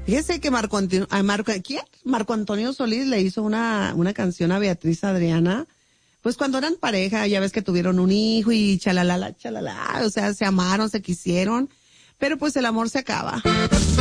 Fíjese que ¿quién? Marco Antonio Solís le hizo una canción a Beatriz Adriana. Pues cuando eran pareja, ya ves que tuvieron un hijo y chalala, o sea, se amaron, se quisieron, pero pues el amor se acaba.